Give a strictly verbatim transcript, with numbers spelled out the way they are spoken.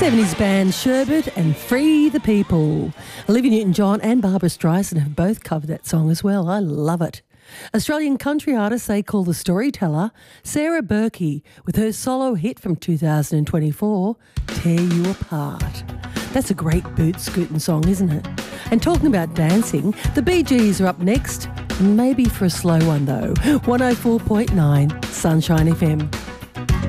seventies band Sherbet and Free the People. Olivia Newton-John and Barbara Streisand have both covered that song as well. I love it. Australian country artist they call the storyteller, Sarah Burkey, with her solo hit from two thousand twenty-four, Tear You Apart. That's a great boot scooting song, isn't it? And talking about dancing, the Bee Gees are up next, maybe for a slow one though. one oh four point nine Sunshine F M.